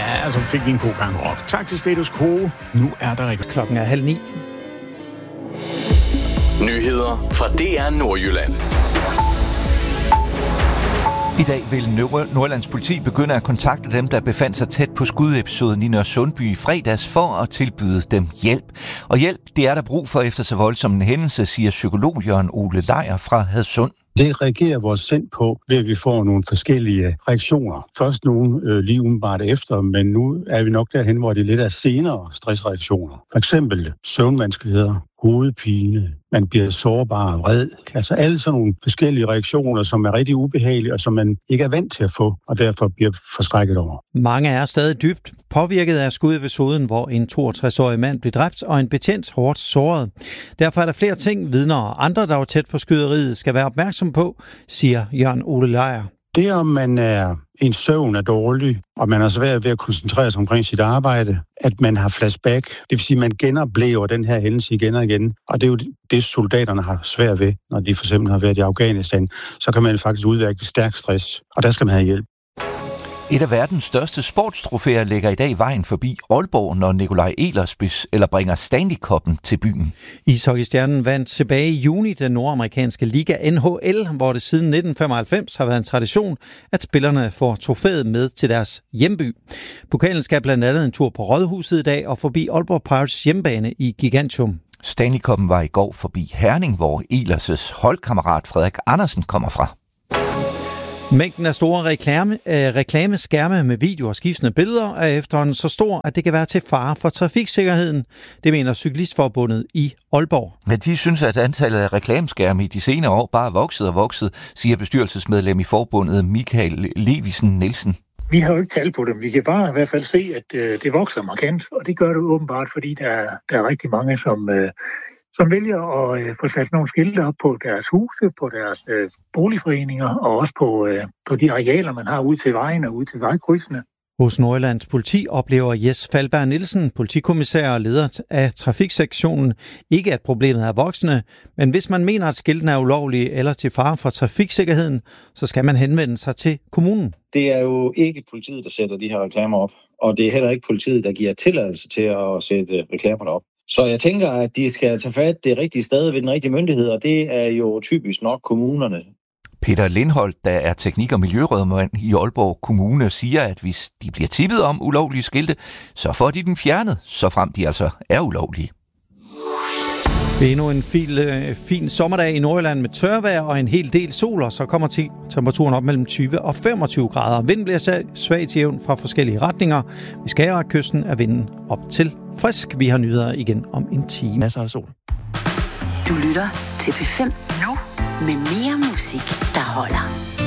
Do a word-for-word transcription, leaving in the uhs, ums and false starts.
Ja, så fik vi en god gang rock. Tak til Status Quo. Nu er der ikke. Klokken er halv ni. Nyheder fra D R Nordjylland. I dag vil Nordlands politi begynde at kontakte dem, der befandt sig tæt på skudepisoden i Nørresundby i fredags, for at tilbyde dem hjælp. Og hjælp, det er der brug for efter så voldsom en hændelse, siger psykolog Jørgen Ole Lejer fra Hadsund. Det reagerer vores sind på, ved at vi får nogle forskellige reaktioner. Først nogle øh, lige umiddelbart efter, men nu er vi nok derhen, hvor det lidt er senere stressreaktioner. For eksempel søvnvanskeligheder, hovedpine, man bliver sårbar og vred. Altså alle sådan nogle forskellige reaktioner, som er rigtig ubehagelige, og som man ikke er vant til at få, og derfor bliver forskrækket over. Mange er stadig dybt påvirket af skudepisoden, hvor en toogtres-årig mand blev dræbt og en betjent hårdt såret. Derfor er der flere ting, vidner og andre, der var tæt på skyderiet, skal være opmærksom på, siger Jørgen Ole Lejer. Det om man er en søvn er dårlig, og man er svært ved at koncentrere sig omkring sit arbejde, at man har flashback, det vil sige, at man genoplever den her hændelse igen og igen. Og det er jo det, soldaterne har svært ved, når de for eksempel har været i Afghanistan. Så kan man faktisk udvikle stærk stress, og der skal man have hjælp. Et af verdens største sportstrofæer ligger i dag vejen forbi Aalborg, når Nikolaj Ehlers eller bringer Stanley Cup'en til byen. Ishockeystjernen vandt tilbage i juni den nordamerikanske liga N H L, hvor det siden nitten femoghalvfems har været en tradition, at spillerne får trofæet med til deres hjemby. Pokalen skal blandt andet en tur på Rådhuset i dag og forbi Aalborg Pirates hjemmebane i Gigantium. Stanley Cup'en var i går forbi Herning, hvor Ehlers' holdkammerat Frederik Andersen kommer fra. Mængden af store reklame, øh, reklameskærme med video og skiftende billeder er efterhånden så stor, at det kan være til fare for trafiksikkerheden. Det mener Cyklistforbundet i Aalborg. Ja, de synes, at antallet af reklameskærme i de senere år bare er vokset og vokset, siger bestyrelsesmedlem i forbundet Michael Levisen Nielsen. Vi har jo ikke tal på dem. Vi kan bare i hvert fald se, at øh, det vokser markant, og det gør det åbenbart, fordi der, der er rigtig mange, som... Øh, som vælger at øh, få sat nogle skilte op på deres huse, på deres øh, boligforeninger og også på, øh, på de arealer, man har ude til vejen og ude til vejkrydsene. Hos Nordjyllands politi oplever Jes Falberg Nielsen, politikommissær og leder af trafiksektionen, ikke at problemet er voksende, men hvis man mener, at skiltene er ulovlige eller til fare for trafiksikkerheden, så skal man henvende sig til kommunen. Det er jo ikke politiet, der sætter de her reklamer op, og det er heller ikke politiet, der giver tilladelse til at sætte reklamerne op. Så jeg tænker, at de skal tage fat det rigtige sted ved den rigtige myndighed, og det er jo typisk nok kommunerne. Peter Lindholt, der er teknik- og miljørådmand i Aalborg Kommune, siger, at hvis de bliver tippet om ulovlige skilte, så får de dem fjernet, så frem de altså er ulovlige. Det er endnu en fin, øh, fin sommerdag i Nordjylland med tørvejr og en hel del sol, og så kommer til temperaturen op mellem tyve og femogtyve grader. Vinden bliver svag til jævn fra forskellige retninger. Vi skal kysten er vinden op til frisk. Vi har nyheder igen om en time. Masser af sol. Du lytter til P fem nu med mere musik, der holder.